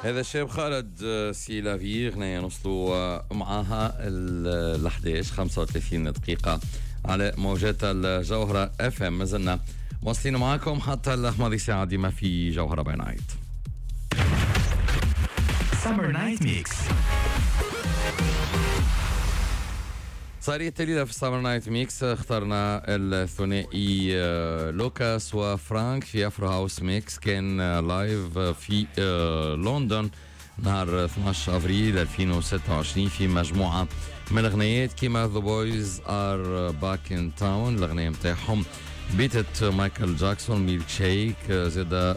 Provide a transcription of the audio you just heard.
هذا الشاب خالد سي لافي غنية نوصلوا معاها ال 11 35 دقيقة على موجات الجوهرة اف ام. مازلنا واصلين معاكم حتى الماضي ساعة ديما في جوهرة باي نايت. Summer Night Mix. صارية الليلة في سامر نايت ميكس اخترنا الثنائي لوكاس وفرانك في افرو هاوس ميكس. كان لايف في لندن نهار 12 افريل 2026 في مجموعة من الاغنيات كيما The Boys Are Back in Town. الاغنية متاعهم بيتت مايكل جاكسون ميلك شيك زاد